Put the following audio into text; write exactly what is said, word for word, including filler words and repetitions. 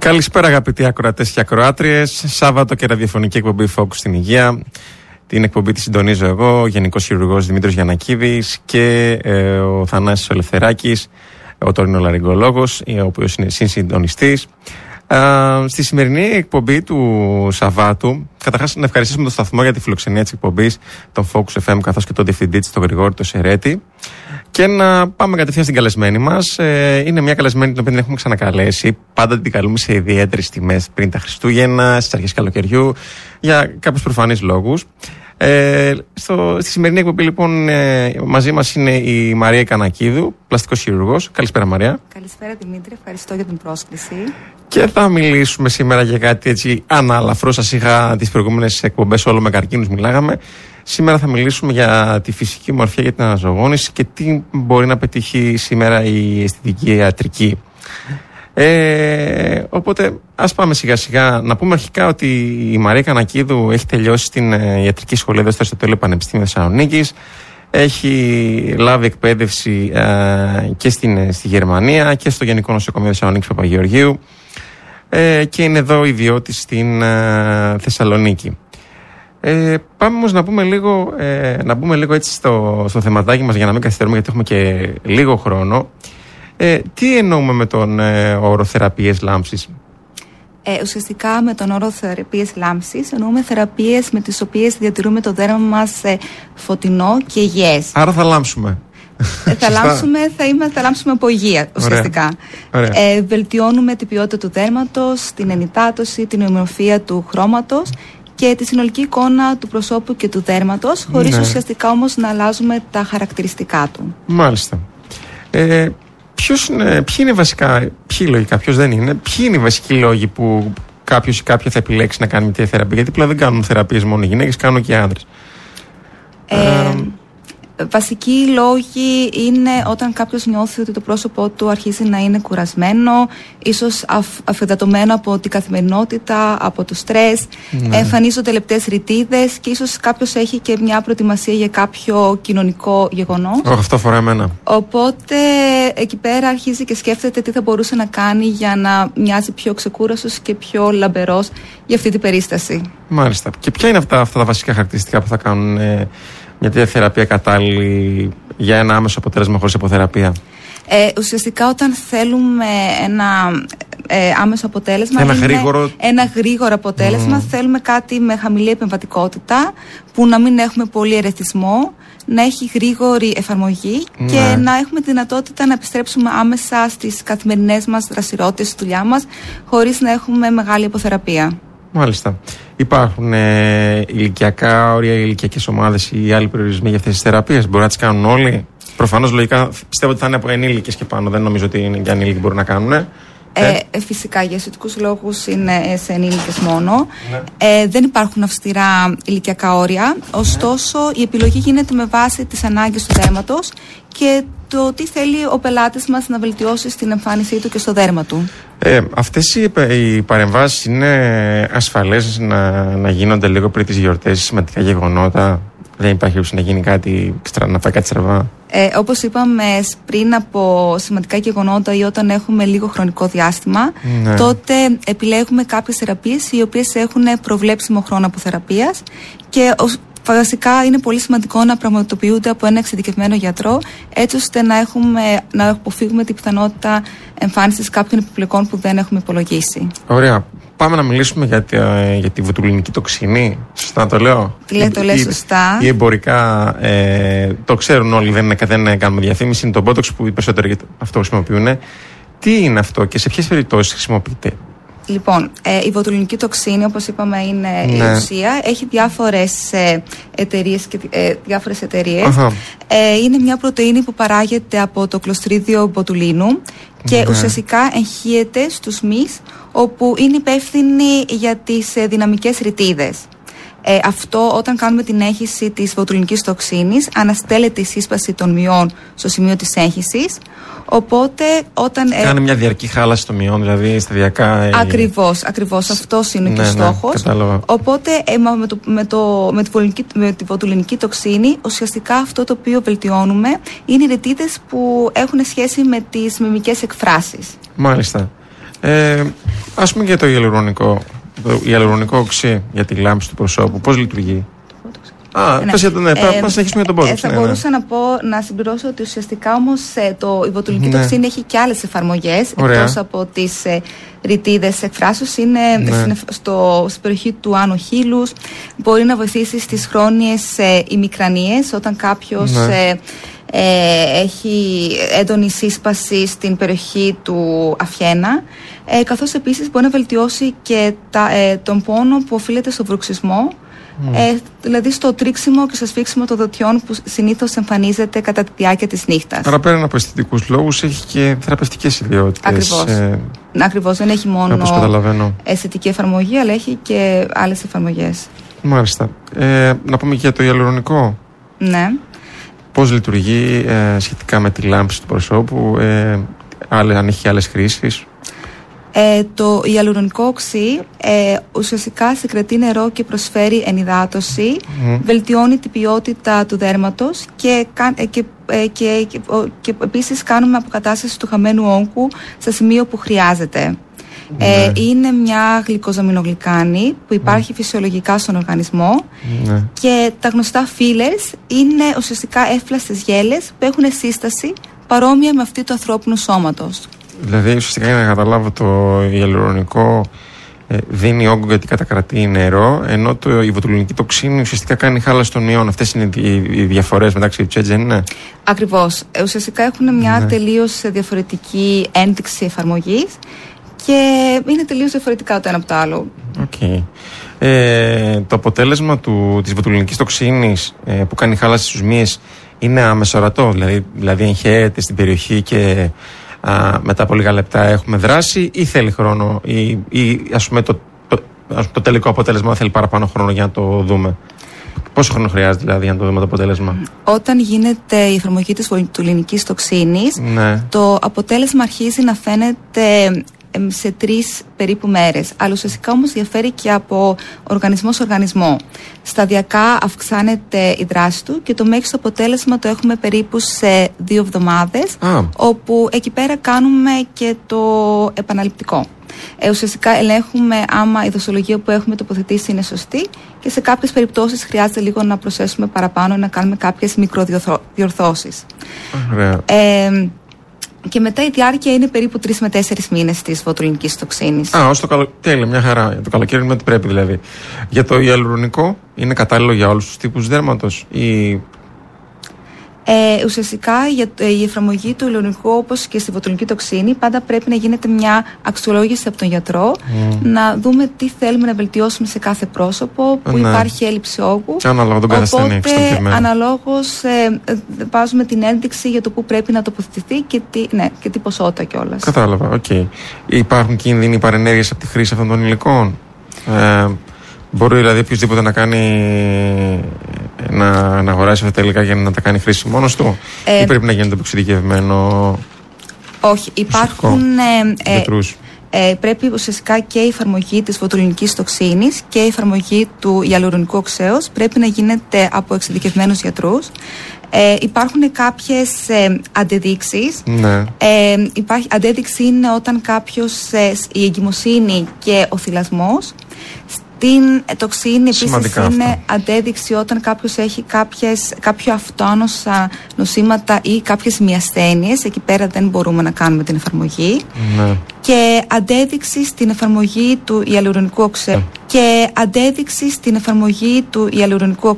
Καλησπέρα αγαπητοί ακροατές και ακροάτριες. Σάββατο και ραδιοφωνική εκπομπή Focus στην Υγεία. Την εκπομπή τη συντονίζω εγώ, Γενικός Χειρουργός Δημήτρης Γιαννακίδης και ε, ο Θανάσης Ελευθεράκης, ο τωρινολαριγκολόγος, ο οποίος είναι συνσυντονιστής. Uh, στη σημερινή εκπομπή του Σαββάτου, καταρχάς να ευχαριστήσουμε τον σταθμό για τη φιλοξενία της εκπομπής, τον Focus εφ εμ, καθώς και τον διευθυντή της, τον Γρηγόρη τον Σερέτη. Και να πάμε κατευθείαν στην καλεσμένη μας. Ε, είναι μια καλεσμένη την οποία την έχουμε ξανακαλέσει. Πάντα την καλούμε σε ιδιαίτερες τιμές πριν τα Χριστούγεννα, στις αρχές καλοκαιριού, για κάποιους προφανείς λόγους. Ε, στο, στη σημερινή εκπομπή λοιπόν ε, μαζί μας είναι η Μαρία Κανακίδου, πλαστικός χειρουργός. Καλησπέρα Μαρία. Καλησπέρα Δημήτρη, ευχαριστώ για την πρόσκληση. Και θα μιλήσουμε σήμερα για κάτι έτσι ανάλαφρο. Σας είχα τις προηγούμενες εκπομπές όλο με καρκίνους μιλάγαμε. Σήμερα θα μιλήσουμε για τη φυσική μορφή, για την αναζωογόνηση και τι μπορεί να πετύχει σήμερα η αισθητική ιατρική. Ε, οπότε ας πάμε σιγά σιγά. Να πούμε αρχικά ότι η Μαρία Κανακίδου έχει τελειώσει στην ε, ιατρική σχολή εδώ στο Αριστοτέλειο Πανεπιστήμιο Θεσσαλονίκης. Έχει λάβει εκπαίδευση ε, και στην, στη Γερμανία και στο Γενικό Νοσοκομείο Θεσσαλονίκης Παπαγεωργίου ε, και είναι εδώ ιδιώτης στην ε, Θεσσαλονίκη. Ε, πάμε όμως να πούμε λίγο, ε, να πούμε λίγο έτσι στο, στο θεματάκι μας για να μην καθυστερούμε, γιατί έχουμε και λίγο χρόνο. Ε, τι εννοούμε με τον ε, όρο θεραπείες λάμψης? Ε, ουσιαστικά με τον όρο θεραπείες λάμψης εννοούμε θεραπείες με τις οποίες διατηρούμε το δέρμα μας ε, φωτεινό και υγιές. Άρα θα λάμψουμε. Ε, θα, λάμψουμε θα, είμαστε, θα λάμψουμε από υγεία ουσιαστικά. Ωραία. Ωραία. Ε, βελτιώνουμε την ποιότητα του δέρματος, την ενυτάτωση, την ομοιομορφία του χρώματος και τη συνολική εικόνα του προσώπου και του δέρματος, χωρίς ναι. ουσιαστικά όμως να αλλάζουμε τα χαρακτηριστικά του. Μάλιστα. Ε, ποιος είναι, ποιοι είναι βασικά, ποιοι λογικά, ποιος δεν είναι, ποιοι είναι οι βασικοί λόγοι που κάποιος ή κάποια θα επιλέξει να κάνει μια θεραπεία? Γιατί πλέον δεν κάνουν θεραπείες μόνο οι γυναίκες, κάνουν και οι άντρες. Ε, ε, Βασικοί λόγοι είναι όταν κάποιος νιώθει ότι το πρόσωπό του αρχίζει να είναι κουρασμένο, ίσως αφ, αφεδατωμένο από την καθημερινότητα, από το στρες, ναι. εμφανίζονται λεπτές ρητίδες και ίσως κάποιος έχει και μια προετοιμασία για κάποιο κοινωνικό γεγονός. Oh, αυτό αφορά εμένα. Οπότε εκεί πέρα αρχίζει και σκέφτεται τι θα μπορούσε να κάνει για να μοιάζει πιο ξεκούραστος και πιο λαμπερός για αυτή την περίσταση. Μάλιστα. Και ποια είναι αυτά, αυτά τα βασικά χαρακτηριστικά που θα κάνουν ε, μια τέτοια θεραπεία κατάλληλη για ένα άμεσο αποτέλεσμα χωρίς αποθεραπεία? Ε, ουσιαστικά όταν θέλουμε ένα ε, άμεσο αποτέλεσμα, ένα γρήγορο, ένα γρήγορο αποτέλεσμα, mm. θέλουμε κάτι με χαμηλή επεμβατικότητα, που να μην έχουμε πολύ ερεθισμό, να έχει γρήγορη εφαρμογή mm. και να έχουμε τη δυνατότητα να επιστρέψουμε άμεσα στις καθημερινές μας δραστηριότητες, στη δουλειά μας, χωρίς να έχουμε μεγάλη αποθεραπεία. Μάλιστα. Υπάρχουν ε, ηλικιακά όρια, ηλικιακές ομάδες ή άλλοι περιορισμοί για αυτές τις θεραπείες? Μπορούν να τις κάνουν όλοι? Προφανώς λογικά πιστεύω ότι θα είναι από ενήλικες και πάνω. Δεν νομίζω ότι είναι και ανήλικοι μπορούν να κάνουν. Ε, ε, φυσικά για αισθητικούς λόγους είναι σε ενήλικες μόνο. Ναι. Ε, δεν υπάρχουν αυστηρά ηλικιακά όρια. Ωστόσο, ναι. η επιλογή γίνεται με βάση τις ανάγκες του δέρματος και το τι θέλει ο πελάτης μας να βελτιώσει στην εμφάνισή του και στο δέρμα του. Ε, αυτές οι, οι παρεμβάσεις είναι ασφαλές να, να γίνονται λίγο πριν τις γιορτές, σημαντικά γεγονότα? Δεν υπάρχει περίπτωση να γίνει κάτι, να πάει κάτι στραβά? Ε, όπως είπαμε, πριν από σημαντικά γεγονότα ή όταν έχουμε λίγο χρονικό διάστημα, ναι. τότε επιλέγουμε κάποιες θεραπείες οι οποίες έχουν προβλέψιμο χρόνο αποθεραπείας και βασικά είναι πολύ σημαντικό να πραγματοποιούνται από ένα εξειδικευμένο γιατρό, έτσι ώστε να, έχουμε, να αποφύγουμε την πιθανότητα εμφάνισης κάποιων επιπλοκών που δεν έχουμε υπολογίσει. Ωραία. Πάμε να μιλήσουμε για τη, για τη βοτουλινική τοξίνη. Σωστά το λέω? Λέει, το λέει σωστά. Ή εμπορικά, ε, το ξέρουν όλοι, δεν, δεν κάνουμε διαφήμιση. Είναι το Botox που οι περισσότεροι αυτό χρησιμοποιούν. Τι είναι αυτό και σε ποιες περιπτώσεις χρησιμοποιείται? Λοιπόν, ε, η βοτουλινική τοξίνη, όπως είπαμε, είναι ναι. η ουσία. Έχει διάφορες ε, εταιρείες. Και, ε, διάφορες εταιρείες. Ε, είναι μια πρωτεΐνη που παράγεται από το κλωστρίδιο μποτουλίνου και ναι. ουσιαστικά εγχύεται στους μυς, όπου είναι υπεύθυνη για τις ε, δυναμικές ρητίδες. Ε, αυτό όταν κάνουμε την έγχυση της βοτουλινικής τοξίνης, αναστέλλεται η σύσπαση των μυών στο σημείο της έγχυσης. Οπότε όταν. Κάνει ε, μια διαρκή χάλαση των μυών, δηλαδή σταδιακά. Ε, ακριβώς, ακριβώς. Αυτός είναι ναι, και ο στόχος. Ναι, οπότε ε, με, το, με, το, με, τη με τη βοτουλινική τοξίνη, ουσιαστικά αυτό το οποίο βελτιώνουμε είναι οι ρητίδες που έχουν σχέση με τις μιμικές εκφράσεις. Μάλιστα. Ε, ας πούμε για το ιαλουρονικό, το ιαλουρονικό οξύ για τη λάμψη του προσώπου, πώς λειτουργεί? Α, ναι. Πες, ναι, ε, θα συνεχίσουμε για τον Botox. Ε, θα ναι, μπορούσα ναι. να πω, να συμπληρώσω ότι ουσιαστικά όμως ε, το, η βοτουλική ναι. τοξίνη έχει και άλλες εφαρμογές. Εκτός από τις ε, ρητίδες εκφράσεως, είναι ναι. στο, στην περιοχή του άνω χείλους. Μπορεί να βοηθήσει στις χρόνιες ε, ημικρανίες, όταν κάποιος ναι. ε, ε, έχει έντονη σύσπαση στην περιοχή του αφιένα. Ε, καθώς επίσης μπορεί να βελτιώσει και τα, ε, τον πόνο που οφείλεται στο βρουξισμό. Mm. Ε, δηλαδή στο τρίξιμο και στο σφίξιμο των δοτιών που συνήθως εμφανίζεται κατά τη διάρκεια της νύχτας. Άρα πέραν από αισθητικούς λόγους έχει και θεραπευτικές ιδιότητες. Ακριβώς. Ε, Ακριβώς. Δεν έχει μόνο αισθητική εφαρμογή, αλλά έχει και άλλες εφαρμογές. Μάλιστα. Ε, να πούμε και για το ιαλουρονικό. Ναι. Πώς λειτουργεί ε, σχετικά με τη λάμψη του προσώπου, ε, άλλες, αν έχει άλλες χρήσεις? Ε, το ιαλουρονικό οξύ ε, ουσιαστικά συγκρατεί νερό και προσφέρει ενυδάτωση, mm. βελτιώνει την ποιότητα του δέρματος και, και, και, και, και, και επίσης κάνουμε αποκατάσταση του χαμένου όγκου σε σημείο που χρειάζεται. Mm. Ε, είναι μια γλυκοζαμινογλυκάνη που υπάρχει mm. φυσιολογικά στον οργανισμό mm. και τα γνωστά fillers είναι ουσιαστικά εύπλαστες γέλες που έχουν σύσταση παρόμοια με αυτή του ανθρώπινου σώματος. Δηλαδή, ουσιαστικά για να καταλάβω, το ιαλουρονικό ε, δίνει όγκο γιατί κατακρατεί νερό, ενώ το, η βοτουλινική τοξίνη ουσιαστικά κάνει χάλαση των ιών. Αυτές είναι οι, οι διαφορές μεταξύ του, έτσι δεν είναι? Ακριβώς. Ε, ουσιαστικά έχουν μια ναι. τελείως διαφορετική ένδειξη εφαρμογής και είναι τελείως διαφορετικά το ένα από το άλλο. Okay. Ε, το αποτέλεσμα του, της βοτουλινικής τοξίνης ε, που κάνει χάλαση στους μύες είναι αμεσορατό, δηλαδή, δηλαδή εγχαίρεται στην περιοχή και Α, μετά από λίγα λεπτά έχουμε δράση, ή θέλει χρόνο, ή, ή ας πούμε το, το, ας πούμε, το τελικό αποτέλεσμα θέλει παραπάνω χρόνο για να το δούμε? Πόσο χρόνο χρειάζεται δηλαδή για να το δούμε το αποτέλεσμα? Όταν γίνεται η εφαρμογή της βοτουλινικής τοξίνης, ναι. το αποτέλεσμα αρχίζει να φαίνεται σε τρεις περίπου μέρες. Αλλά ουσιαστικά όμως διαφέρει και από οργανισμό σε οργανισμό. Σταδιακά αυξάνεται η δράση του και το μέγιστο αποτέλεσμα το έχουμε περίπου σε δύο εβδομάδες, ah. όπου εκεί πέρα κάνουμε και το επαναληπτικό. Ε, ουσιαστικά ελέγχουμε άμα η δοσολογία που έχουμε τοποθετήσει είναι σωστή και σε κάποιες περιπτώσεις χρειάζεται λίγο να προσθέσουμε παραπάνω, να κάνουμε κάποιες μικροδιορθώσεις. Ωραία. Ε, Και μετά η διάρκεια είναι περίπου τρεις με τέσσερις μήνες της βοτουλινικής τοξίνης. Α, ως το καλοκαίρι. Τέλεια, μια χαρά. Για το καλοκαίρι είναι ό,τι πρέπει δηλαδή. Για το ιαλουρονικό, είναι κατάλληλο για όλους τους τύπους δέρματος ή... Ε, ουσιαστικά για η εφαρμογή του ιαλουρονικού, όπως και στη βοτουλινική τοξίνη, πάντα πρέπει να γίνεται μια αξιολόγηση από τον γιατρό, mm. να δούμε τι θέλουμε να βελτιώσουμε σε κάθε πρόσωπο, που ναι. υπάρχει έλλειψη όγκου. Ανάλογα τον καθένα. Οπότε αναλόγως ε, βάζουμε την ένδειξη για το που πρέπει να τοποθετηθεί και τι, ναι, και τι ποσότητα κιόλας. Κατάλαβα, οκ. Okay. Υπάρχουν κίνδυνοι παρενέργειες από τη χρήση αυτών των υλικών? Ε, μπορεί δηλαδή οποιοδήποτε να κάνει... Να, να αγοράσει αυτά τα υλικά για να τα κάνει χρήση μόνος του, ε, ή πρέπει να γίνεται εξειδικευμένο? Όχι, υπάρχουν ε, ε, ε, πρέπει ουσιαστικά και η εφαρμογή της βοτουλινικής τοξίνης και η εφαρμογή του ιαλουρονικού οξέως πρέπει να γίνεται από εξειδικευμένους γιατρούς. Ε, υπάρχουν κάποιες ε, αντεδείξεις. Ναι. Ε, υπάρχει, αντέδειξη είναι όταν κάποιος ε, η εγκυμοσύνη και ο θυλασμός. Την τοξίνη επίσης είναι αυτό. Αντέδειξη όταν κάποιος έχει κάποιες, κάποιο αυτόνοσα νοσήματα ή κάποιες μυασθένειες. Εκεί πέρα δεν μπορούμε να κάνουμε την εφαρμογή. Ναι. Και αντέδειξη στην εφαρμογή του ιαλουρονικού οξέου. Ναι. Και αντέδειξη στην εφαρμογή του ιαλουρονικού